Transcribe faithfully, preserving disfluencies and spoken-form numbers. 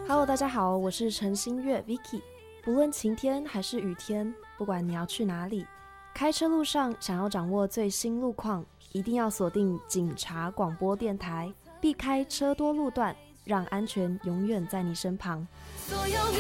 Hello， 大家好，我是陈新月 Vicky。不论晴天还是雨天，不管你要去哪里，开车路上想要掌握最新路况，一定要锁定警察广播电台，避开车多路段，让安全永远在你身旁。所有